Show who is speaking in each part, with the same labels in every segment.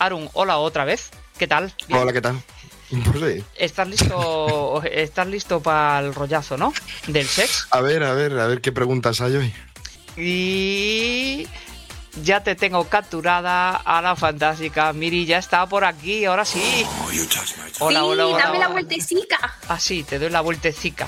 Speaker 1: Arun, hola otra vez. ¿Qué tal?
Speaker 2: ¿Bien? Hola, ¿qué tal? Pues sí.
Speaker 1: ¿Estás listo para el rollazo, no? Del sex.
Speaker 2: A ver qué preguntas hay hoy.
Speaker 1: Y ya te tengo capturada a la fantástica Miri, ya está por aquí, ahora sí.
Speaker 3: Hola, dame la vueltecica.
Speaker 1: Ah, sí, te doy la vueltecica.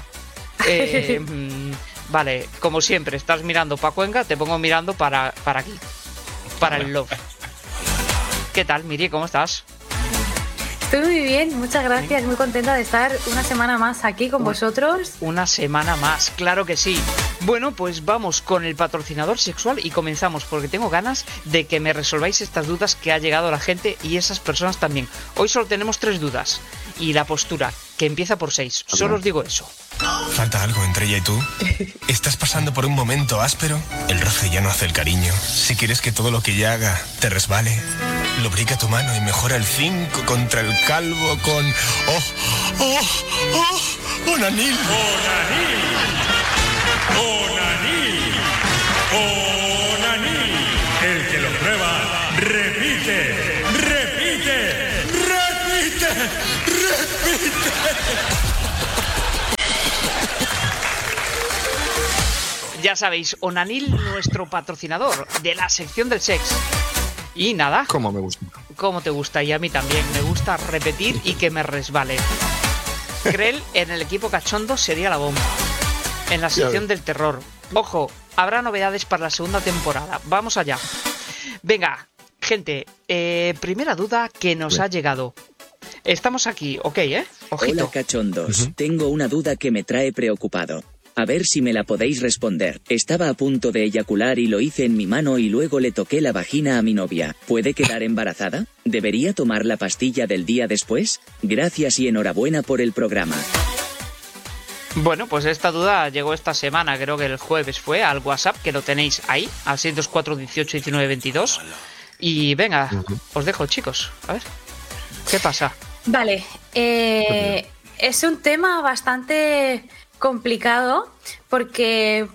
Speaker 1: Vale, como siempre, estás mirando para Cuenca, te pongo mirando para aquí, para el love. ¿Qué tal, Miri? ¿Cómo estás?
Speaker 3: Estoy muy bien, muchas gracias, muy contenta de estar una semana más aquí con vosotros.
Speaker 1: Una semana más, claro que sí. Bueno, pues vamos con el patrocinador sexual y comenzamos porque tengo ganas de que me resolváis estas dudas que ha llegado la gente y esas personas también. Hoy solo tenemos 3 dudas y la postura, que empieza por 6. Solo os digo eso.
Speaker 4: ¿Falta algo entre ella y tú? ¿Estás pasando por un momento áspero? El roce ya no hace el cariño. Si quieres que todo lo que ella haga te resbale, lubrica tu mano y mejora el zinc contra el calvo con... ¡Onanil!
Speaker 5: ¡Onanil! El que lo prueba, repite.
Speaker 1: Ya sabéis, Onanil, nuestro patrocinador de la sección del sex. Y nada.
Speaker 2: ¿Cómo me gusta?
Speaker 1: ¿Cómo te gusta? Y a mí también. Me gusta repetir y que me resbale. Krell en el equipo cachondo sería la bomba. En la sección del terror. Ojo, habrá novedades para la segunda temporada. Vamos allá. Venga, gente. Primera duda que nos ha llegado. Estamos aquí, ok, Ojito.
Speaker 6: Hola, cachondos. Tengo una duda que me trae preocupado. A ver si me la podéis responder. Estaba a punto de eyacular y lo hice en mi mano y luego le toqué la vagina a mi novia. ¿Puede quedar embarazada? ¿Debería tomar la pastilla del día después? Gracias y enhorabuena por el programa.
Speaker 1: Bueno, pues esta duda llegó esta semana, creo que el jueves fue, al WhatsApp, que lo tenéis ahí, al 624 18 19 22. Y venga, os dejo, chicos. A ver, ¿qué pasa?
Speaker 3: Vale, es un tema bastante complicado porque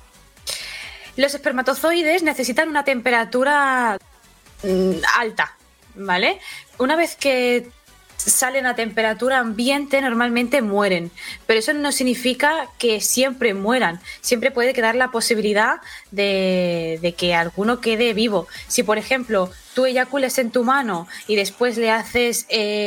Speaker 3: los espermatozoides necesitan una temperatura alta, ¿vale? Una vez que salen a temperatura ambiente normalmente mueren, pero eso no significa que siempre mueran, siempre puede quedar la posibilidad de que alguno quede vivo. Si por ejemplo tú eyacules en tu mano y después le haces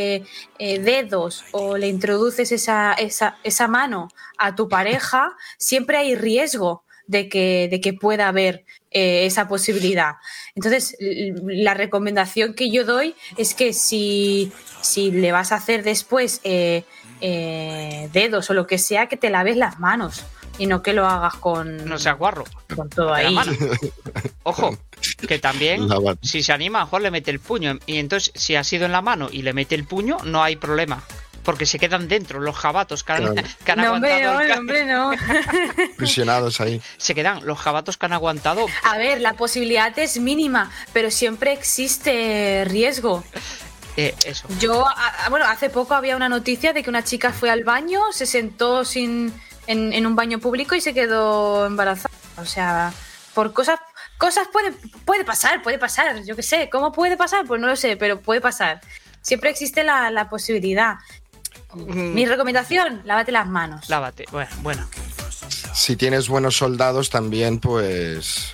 Speaker 3: dedos o le introduces esa mano a tu pareja, siempre hay riesgo de que pueda haber esa posibilidad. Entonces, la recomendación que yo doy es que si le vas a hacer después dedos o lo que sea, que te laves las manos y no que lo hagas con...
Speaker 1: No sea guarro.
Speaker 3: Con todo ahí.
Speaker 1: Ojo, que también, si se anima, a lo mejor le mete el puño. Y entonces, si ha sido en la mano y le mete el puño, no hay problema. Porque se quedan dentro los jabatos que han aguantado.
Speaker 3: No.
Speaker 2: Prisionados ahí.
Speaker 1: Se quedan los jabatos que han aguantado.
Speaker 3: A ver, la posibilidad es mínima, pero siempre existe riesgo.
Speaker 1: Eso.
Speaker 3: Hace poco había una noticia de que una chica fue al baño, se sentó en un baño público y se quedó embarazada. O sea, por cosas puede pasar, yo qué sé. ¿Cómo puede pasar? Pues no lo sé, pero puede pasar. Siempre existe la posibilidad. Mi recomendación, lávate las manos.
Speaker 1: Lávate, bueno.
Speaker 2: Si tienes buenos soldados también, pues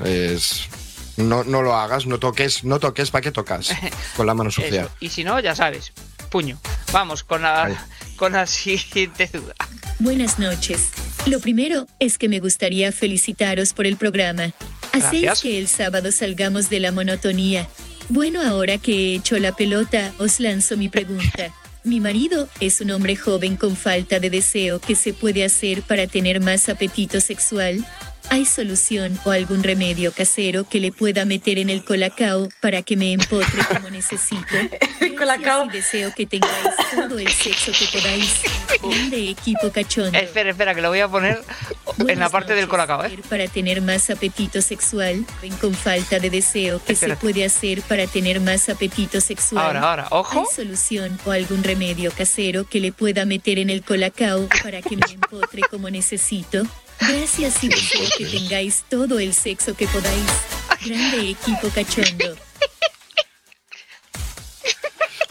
Speaker 2: no lo hagas, no toques, ¿para qué tocas? Con la mano sucia.
Speaker 1: Eso. Y si no, ya sabes, puño. Vamos con la siguiente duda.
Speaker 7: Buenas noches. Lo primero es que me gustaría felicitaros por el programa. Hacéis que el sábado salgamos de la monotonía. Bueno, ahora que he hecho la pelota, os lanzo mi pregunta. Mi marido es un hombre joven con falta de deseo. ¿Qué se puede hacer para tener más apetito sexual? ¿Hay solución o algún remedio casero que le pueda meter en el colacao para que me empotre como necesito?
Speaker 3: El colacao.
Speaker 7: Deseo que tengáis todo el sexo que podáis. De equipo cachondo.
Speaker 1: Espera, que lo voy a poner en la parte del colacao,
Speaker 7: Para tener más apetito sexual, con falta de deseo, ¿qué se puede hacer para tener más apetito sexual?
Speaker 1: Ahora, ojo.
Speaker 7: ¿Hay solución o algún remedio casero que le pueda meter en el colacao para que me empotre como necesito? Gracias y deseo que tengáis todo el sexo que podáis. Grande equipo cachondo.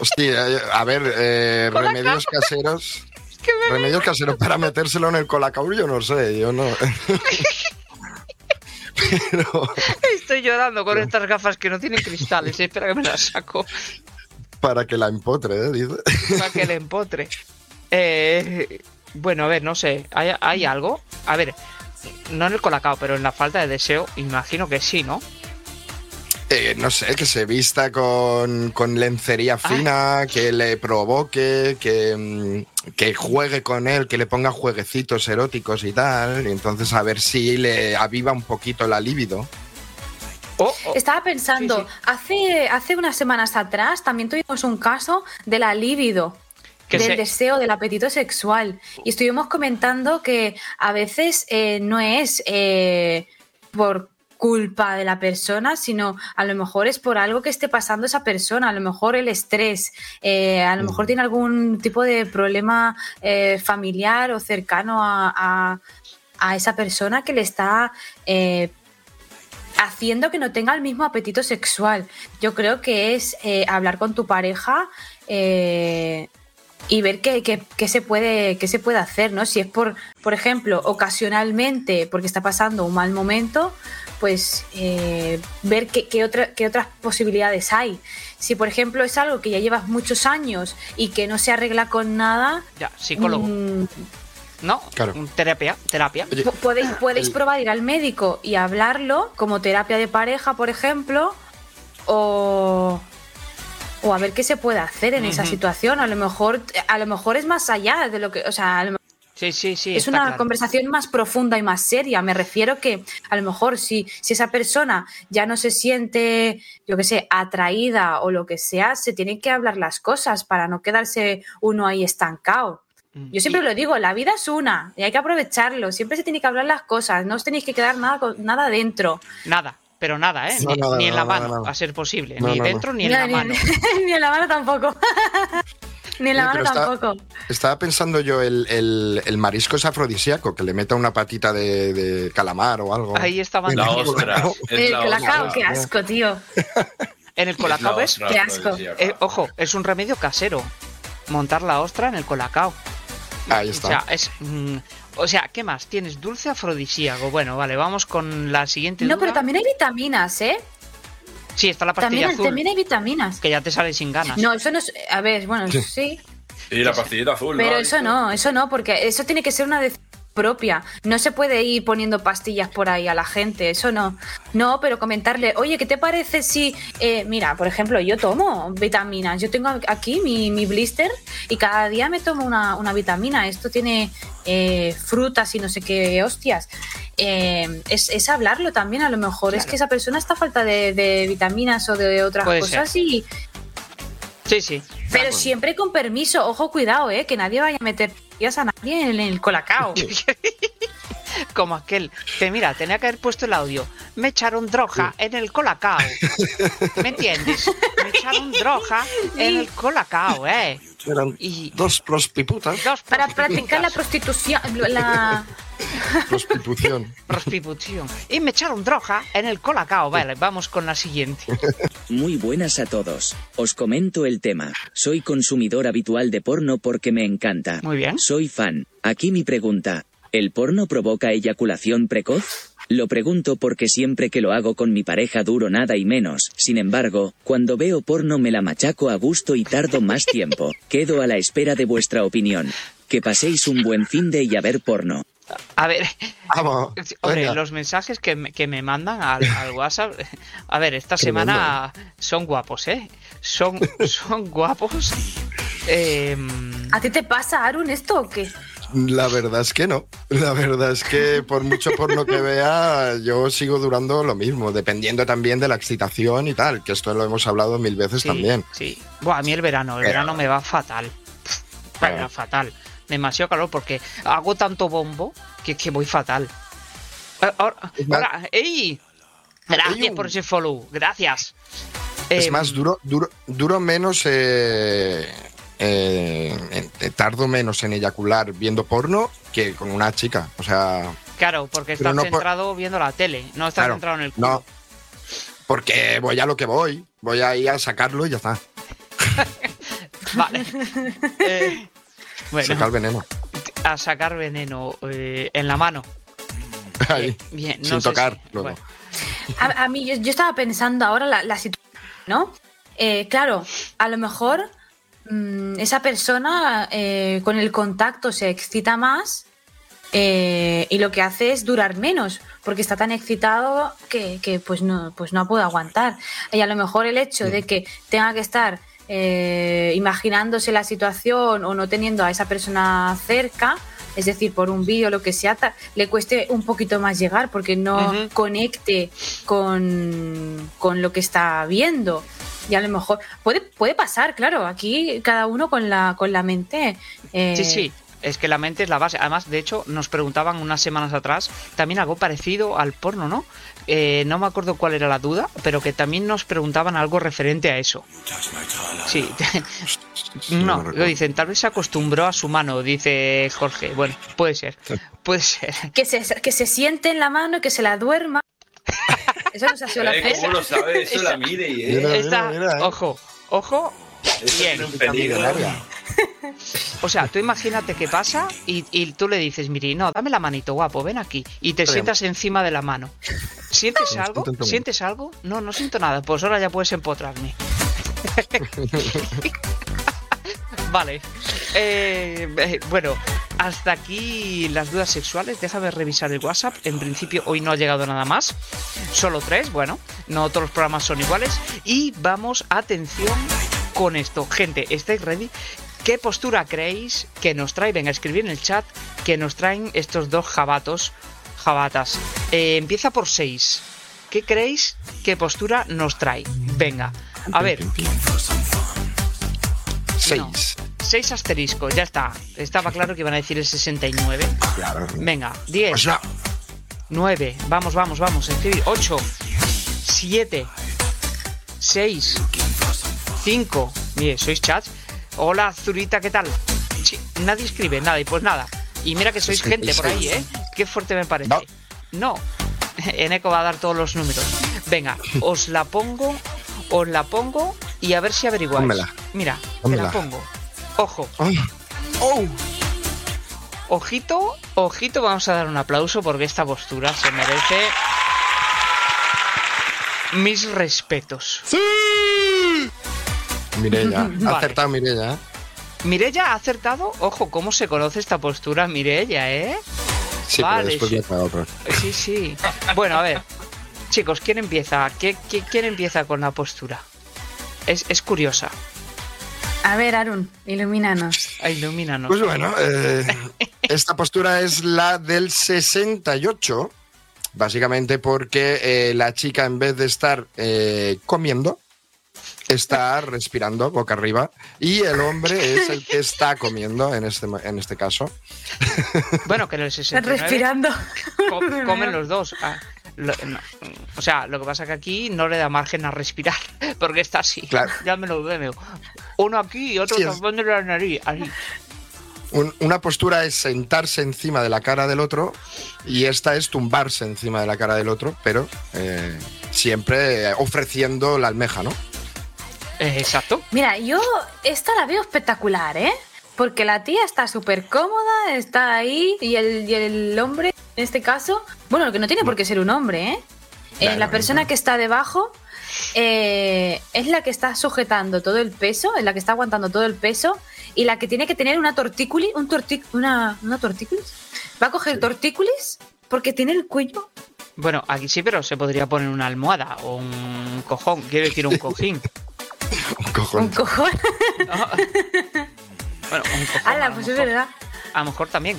Speaker 2: Hostia, a ver, remedios caseros. Remedios caseros para metérselo en el colacao, yo no sé, yo no. Pero...
Speaker 1: Estoy llorando con estas gafas que no tienen cristales. Espera que me las saco.
Speaker 2: Para que la empotre, dice.
Speaker 1: Para que le empotre. Bueno, a ver, no sé. ¿Hay algo? A ver, no en el colacao, pero en la falta de deseo, imagino que sí, ¿no?
Speaker 2: No sé, que se vista con lencería fina, que le provoque, que juegue con él, que le ponga jueguecitos eróticos y tal. Y entonces a ver si le aviva un poquito la libido.
Speaker 3: Estaba pensando, sí. Hace unas semanas atrás también tuvimos un caso de la libido, del deseo, del apetito sexual. Y estuvimos comentando que a veces no es por culpa de la persona, sino a lo mejor es por algo que esté pasando esa persona, a lo mejor el estrés, a lo mejor tiene algún tipo de problema familiar o cercano a esa persona que le está haciendo que no tenga el mismo apetito sexual. Yo creo que es hablar con tu pareja y ver qué se puede hacer, ¿no? Si es por ejemplo, ocasionalmente, porque está pasando un mal momento, pues ver qué otras posibilidades hay. Si, por ejemplo, es algo que ya llevas muchos años y que no se arregla con nada...
Speaker 1: Ya, psicólogo. No,
Speaker 2: claro.
Speaker 1: Terapia.
Speaker 3: Podéis probar ir al médico y hablarlo como terapia de pareja, por ejemplo, o a ver qué se puede hacer en esa situación. A lo mejor es más allá de lo que... O sea, a lo mejor
Speaker 1: sí.
Speaker 3: Es una conversación más profunda y más seria. Me refiero que a lo mejor si esa persona ya no se siente, yo qué sé, atraída o lo que sea, se tienen que hablar las cosas para no quedarse uno ahí estancado. Yo siempre lo digo, la vida es una y hay que aprovecharlo. Siempre se tiene que hablar las cosas, no os tenéis que quedar nada dentro.
Speaker 1: Nada. Pero nada, ¿eh? Ni en la mano, a ser posible. Ni dentro ni en la mano.
Speaker 3: Ni en la mano tampoco. Ni en la mano tampoco.
Speaker 2: Estaba pensando yo, el marisco es afrodisíaco, que le meta una patita de calamar o algo.
Speaker 1: Ahí estaban
Speaker 8: la ostra.
Speaker 3: El colacao, qué asco, tío.
Speaker 1: En el colacao, ¿ves?
Speaker 3: Qué asco.
Speaker 1: Ojo, es un remedio casero. Montar la ostra en el colacao.
Speaker 2: Ahí está.
Speaker 1: O sea, ¿qué más? Tienes dulce afrodisíaco. Bueno, vale, vamos con la siguiente duda.
Speaker 3: No, pero también hay vitaminas, ¿eh?
Speaker 1: Sí, está la pastilla azul.
Speaker 3: También hay vitaminas.
Speaker 1: Que ya te sale sin ganas.
Speaker 3: No, eso no es... A ver, bueno, sí.
Speaker 8: Y la pastillita azul.
Speaker 3: Pero eso no, porque eso tiene que ser una decisión propia. No se puede ir poniendo pastillas por ahí a la gente, eso no. No, pero comentarle, oye, ¿qué te parece si... mira, por ejemplo, yo tomo vitaminas. Yo tengo aquí mi blister y cada día me tomo una vitamina. Esto tiene frutas y no sé qué hostias. Es hablarlo también, a lo mejor. Claro. Es que esa persona está a falta de vitaminas o de otras cosas ser. Y...
Speaker 1: Sí.
Speaker 3: Pero siempre con permiso. Ojo, cuidado, que nadie vaya a meter a nadie en el colacao.
Speaker 1: Como aquel que, mira, tenía que haber puesto el audio. Me echaron droga en el colacao. ¿Me entiendes? Me echaron droga en el colacao,
Speaker 2: Eran dos prostitutas.
Speaker 3: Para practicar la prostitución.
Speaker 1: Prostitución. Y me echaron droga en el colacao. Vale, vamos con la siguiente.
Speaker 6: Muy buenas a todos. Os comento el tema. Soy consumidor habitual de porno porque me encanta.
Speaker 1: Muy bien.
Speaker 6: Soy fan. Aquí mi pregunta. ¿El porno provoca eyaculación precoz? Lo pregunto porque siempre que lo hago con mi pareja duro nada y menos. Sin embargo, cuando veo porno me la machaco a gusto y tardo más tiempo. Quedo a la espera de vuestra opinión. Que paséis un buen fin de y a ver porno.
Speaker 1: A ver,
Speaker 2: vamos,
Speaker 1: hombre, los mensajes que me mandan al WhatsApp, a ver, esta semana son guapos, son guapos.
Speaker 3: ¿A ti te pasa, Arun, esto o qué?
Speaker 2: La verdad es que no. La verdad es que por mucho porno que vea, yo sigo durando lo mismo, dependiendo también de la excitación y tal, que esto lo hemos hablado 1000 veces también.
Speaker 1: Sí. Buah, a mí el verano me va fatal. Fatal. Demasiado calor porque hago tanto bombo que voy fatal. Ahora, ¡ey! Gracias por ese follow, gracias.
Speaker 2: Es más, duro menos... tardo menos en eyacular viendo porno que con una chica, o sea...
Speaker 1: Claro, porque estás centrado viendo la tele, no estás centrado en el culo.
Speaker 2: No, porque voy a lo que voy ahí a sacarlo y ya está.
Speaker 1: Vale. Bueno,
Speaker 2: sacar veneno.
Speaker 1: A sacar veneno en la mano.
Speaker 2: Ahí,
Speaker 1: bien, no
Speaker 2: sin
Speaker 1: sé
Speaker 2: tocar.
Speaker 1: si-
Speaker 2: Luego.
Speaker 1: bueno.
Speaker 3: A mí, yo estaba pensando ahora la situación, ¿no? Claro, a lo mejor esa persona con el contacto se excita más y lo que hace es durar menos, porque está tan excitado que pues no puede aguantar. Y a lo mejor el hecho de que tenga que estar imaginándose la situación o no teniendo a esa persona cerca, es decir, por un vídeo o lo que sea, le cueste un poquito más llegar porque no conecte con lo que está viendo. Y a lo mejor puede pasar, claro, aquí cada uno con la mente.
Speaker 1: Sí, es que la mente es la base. Además, de hecho, nos preguntaban unas semanas atrás también algo parecido al porno, ¿no? No me acuerdo cuál era la duda, pero que también nos preguntaban algo referente a eso. Sí. No, lo dicen, tal vez se acostumbró a su mano, dice Jorge. Bueno, puede ser.
Speaker 3: Que se siente en la mano y que se la duerma. Eso nos ha sido la fe.
Speaker 8: ¿Cómo lo sabe? Eso la mire.
Speaker 2: Mira,
Speaker 1: Ojo. Bien.
Speaker 8: Es un peligro.
Speaker 1: O sea, tú imagínate qué pasa y tú le dices, Miri, no, dame la manito, guapo, ven aquí. Y te sientas encima de la mano. ¿Sientes algo? ¿Sientes algo? No siento nada. Pues ahora ya puedes empotrarme. Vale. Bueno, hasta aquí las dudas sexuales. Déjame revisar el WhatsApp. En principio hoy no ha llegado nada más. Solo 3, bueno, no todos los programas son iguales. Y vamos, atención con esto. Gente, ¿estáis ready? ¿Qué postura creéis que nos trae? Venga, escribid en el chat que nos traen estos dos jabatas. Empieza por 6. ¿Qué creéis que postura nos trae? Venga, a ver.
Speaker 2: 6.
Speaker 1: No. 6 asteriscos, ya está. Estaba claro que iban a decir el 69.
Speaker 2: Claro.
Speaker 1: Venga, 10.
Speaker 2: O sea,
Speaker 1: 9. Vamos. Escribir. 8. 7. 6. 5. Mire, sois chats. Hola, Zurita, ¿qué tal? Sí, nadie escribe, nada, y pues nada. Y mira que sois gente por ahí, ¿eh? Qué fuerte me parece. No. Eneco va a dar todos los números. Venga, os la pongo y a ver si averiguáis.
Speaker 2: Pónmela.
Speaker 1: Mira,
Speaker 2: Pónmela.
Speaker 1: te la pongo. Ojo.
Speaker 2: ¡Oh!
Speaker 1: Ojito, vamos a dar un aplauso porque esta postura se merece mis respetos.
Speaker 2: ¡Sí! Mireia,
Speaker 1: Vale.
Speaker 2: ha acertado Mireia, ¿eh?
Speaker 1: Mireia ha acertado. Ojo, ¿cómo se conoce esta postura, Mireia, eh?
Speaker 2: Sí,
Speaker 1: Vale,
Speaker 2: pero después
Speaker 1: sí.
Speaker 2: le he pagado otro.
Speaker 1: Sí. Bueno, a ver. Chicos, ¿quién empieza? ¿Quién empieza con la postura? Es curiosa.
Speaker 3: A ver, Arun, ilumínanos.
Speaker 1: Ilumínanos.
Speaker 2: Pues bueno, esta postura es la del 68, básicamente porque la chica, en vez de estar comiendo, está respirando boca arriba y el hombre es el que está comiendo en este caso.
Speaker 1: Bueno, que en el 69
Speaker 3: Respirando.
Speaker 1: comen los dos. O sea, lo que pasa que aquí no le da margen a respirar, porque está así.
Speaker 2: Claro.
Speaker 1: Ya me lo veo. Uno aquí y otro
Speaker 2: Sí,
Speaker 1: tapándole la nariz. Así.
Speaker 2: Una postura es sentarse encima de la cara del otro y esta es tumbarse encima de la cara del otro, pero siempre ofreciendo la almeja, ¿no?
Speaker 1: Exacto.
Speaker 3: Mira, yo esta la veo espectacular, ¿eh? Porque la tía está súper cómoda, está ahí y el hombre, en este caso, bueno, que no tiene por qué ser un hombre, ¿eh?
Speaker 2: Claro,
Speaker 3: la persona que está debajo es la que está sujetando todo el peso, es la que está aguantando todo el peso y la que tiene que tener una tortícolis, una tortícolis. Va a coger tortícolis porque tiene el cuello.
Speaker 1: Bueno, aquí sí, pero se podría poner una almohada o un cojón. Quiero decir, un cojín.
Speaker 2: Un cojón.
Speaker 3: Un cojón.
Speaker 1: No. Bueno, un cojón.
Speaker 3: ¡Hala, pues es verdad!
Speaker 1: A lo mejor también.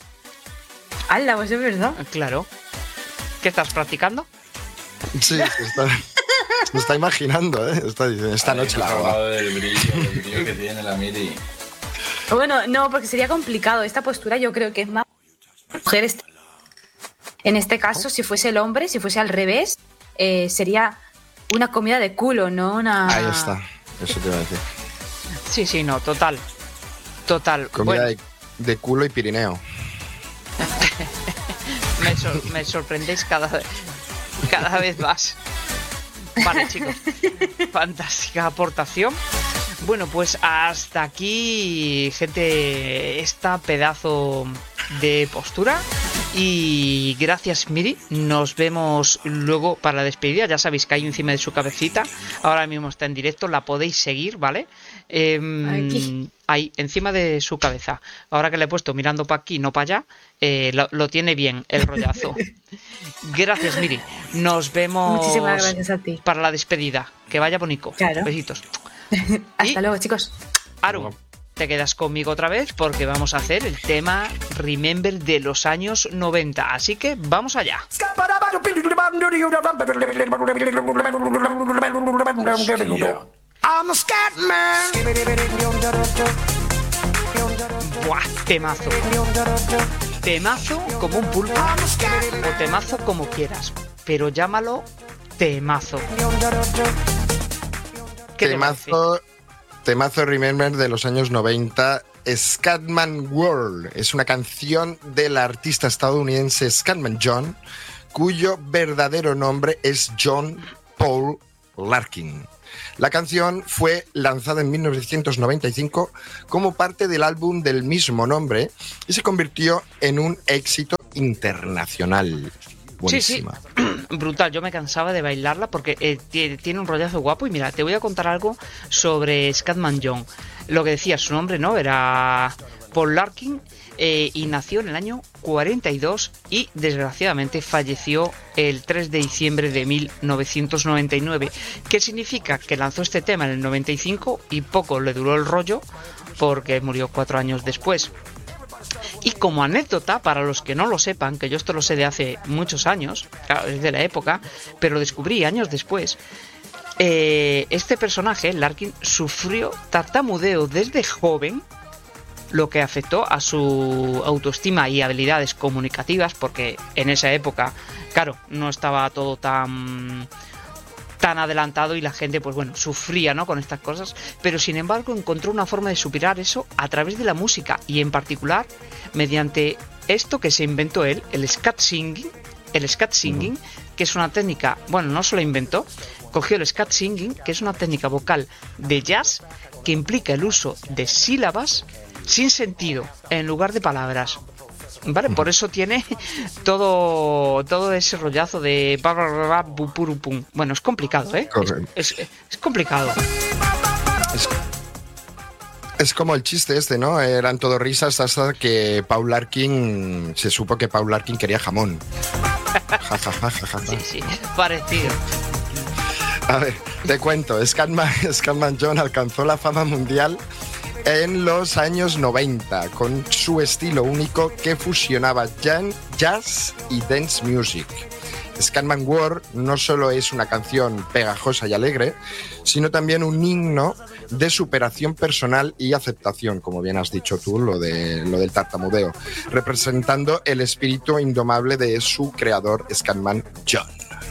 Speaker 3: ¡Hala, pues es verdad!
Speaker 1: Claro. ¿Qué estás practicando?
Speaker 2: Sí, se está imaginando, ¿eh? Está diciendo, esta noche la hago.
Speaker 8: El brillo que tiene la Miri.
Speaker 3: Bueno, no, porque sería complicado. Esta postura yo creo que es más mujeres. En este caso, si fuese el hombre, si fuese al revés, sería una comida de culo, no una...
Speaker 2: Ahí está, eso te iba a decir.
Speaker 1: Sí, no, total.
Speaker 2: Comida
Speaker 1: Bueno,
Speaker 2: de culo y Pirineo.
Speaker 1: me sorprendéis cada vez más. Vale, chicos. Fantástica aportación. Bueno, pues hasta aquí, gente, esta pedazo de postura. Y gracias, Miri. Nos vemos luego para la despedida. Ya sabéis que hay encima de su cabecita. Ahora mismo está en directo. La podéis seguir, ¿vale? Ahí, encima de su cabeza. Ahora que le he puesto mirando para aquí, no para allá, lo tiene bien el rollazo. Gracias, Miri. Nos vemos.
Speaker 3: Muchísimas gracias a ti.
Speaker 1: Para la despedida. Que vaya bonito.
Speaker 3: Claro.
Speaker 1: Besitos.
Speaker 3: Hasta luego, chicos.
Speaker 1: Aru, te quedas conmigo otra vez porque vamos a hacer el tema Remember de los años 90. Así que vamos allá. Buah, temazo. Temazo como un pulpo o temazo como quieras, pero llámalo temazo. ¿Qué
Speaker 2: Temazo Remember de los años 90, Scatman World. Es una canción del artista estadounidense Scatman John, cuyo verdadero nombre es John Paul Larkin. La canción fue lanzada en 1995 como parte del álbum del mismo nombre y se convirtió en un éxito internacional. Buenísima.
Speaker 1: Sí, sí, brutal. Yo me cansaba de bailarla porque tiene un rollazo guapo. Y mira, te voy a contar algo sobre Scatman John. Lo que decía su nombre, ¿no? Era Paul Larkin y nació en el año 42 y desgraciadamente falleció el 3 de diciembre de 1999. ¿Qué significa? Que lanzó este tema en el 95 y poco le duró el rollo porque murió 4 años después. Y como anécdota, para los que no lo sepan, que yo esto lo sé de hace muchos años, claro, es de la época, pero lo descubrí años después, este personaje, Larkin, sufrió tartamudeo desde joven, lo que afectó a su autoestima y habilidades comunicativas, porque en esa época, claro, no estaba todo tan adelantado y la gente, pues bueno, sufría, ¿no?, con estas cosas, pero sin embargo encontró una forma de superar eso a través de la música y en particular mediante esto que se inventó él, el scat singing, que es una técnica, bueno, no se lo inventó, cogió el scat singing, que es una técnica vocal de jazz que implica el uso de sílabas sin sentido en lugar de palabras. Vale, por eso tiene todo ese rollazo de pum. Bueno, es complicado, ¿eh? Es complicado.
Speaker 2: Es como el chiste este, ¿no? Eran todo risas hasta que Paul Larkin, se supo que Paul Larkin quería jamón.
Speaker 1: Sí, parecido.
Speaker 2: A ver, te cuento, Scatman John alcanzó la fama mundial en los años 90 con su estilo único que fusionaba jazz y dance music. Scatman World no solo es una canción pegajosa y alegre, sino también un himno de superación personal y aceptación, como bien has dicho tú, lo del tartamudeo, representando el espíritu indomable de su creador, Scatman John.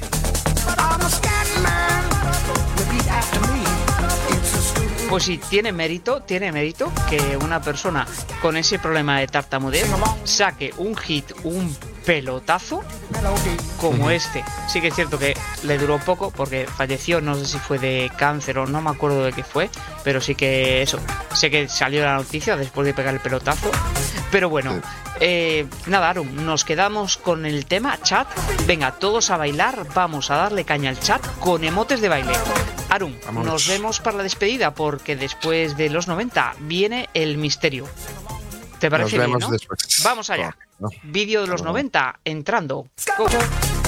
Speaker 1: Pues sí, tiene mérito que una persona con ese problema de tartamudeo saque un hit, un pelotazo como este. Sí que es cierto que le duró poco porque falleció, no sé si fue de cáncer o no me acuerdo de qué fue, pero sí que eso, sé que salió la noticia después de pegar el pelotazo. Pero bueno, nada, Aru, nos quedamos con el tema chat. Venga, todos a bailar, vamos a darle caña al chat con emotes de baile. Aru, nos vemos para la despedida porque después de los 90 viene el misterio. ¿Te parece bien, no? Después. Vamos allá. Vídeo de los 90 entrando. Go.